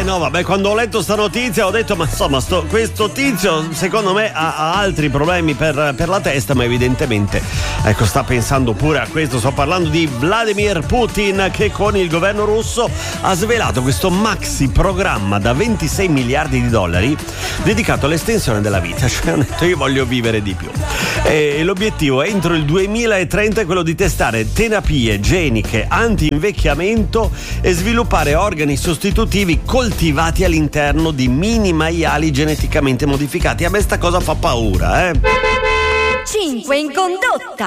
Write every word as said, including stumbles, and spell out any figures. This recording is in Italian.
Eh no, vabbè, quando ho letto sta notizia ho detto, ma insomma, sto, questo tizio secondo me ha, ha altri problemi per, per la testa, ma evidentemente, ecco, sta pensando pure a questo. Sto parlando di Vladimir Putin, che con il governo russo ha svelato questo maxi programma da ventisei miliardi di dollari dedicato all'estensione della vita. Cioè, ha detto, io voglio vivere di più. E l'obiettivo entro il duemilatrenta è quello di testare terapie geniche anti-invecchiamento e sviluppare organi sostitutivi coltivati all'interno di mini maiali geneticamente modificati. A me sta cosa fa paura, eh? cinque in condotta.